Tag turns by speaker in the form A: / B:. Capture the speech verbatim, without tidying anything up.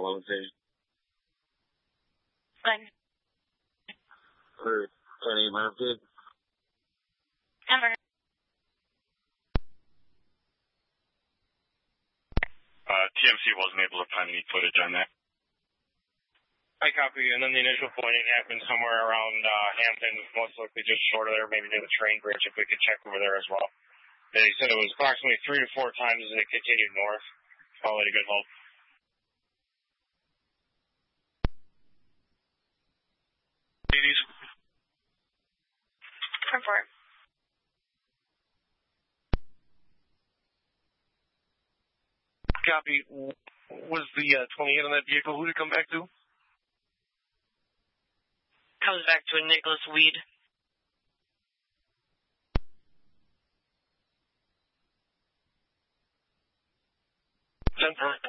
A: eleven station.
B: Fine.
A: For ten eight Murphy.
B: Hammer.
C: Uh, T M C wasn't able to find any footage on that.
D: I copy, and then the initial pointing happened somewhere around uh, Hampton, most likely just short of there, maybe near the train bridge, if we could check over there as well. They said it was approximately three to four times as they continued north. Call it a good hope.
C: Ladies.
B: Report.
D: Copy. Was the uh, twenty-eight on that vehicle? Who did it come back to?
B: Comes back to a Nicholas Weed.
D: ten for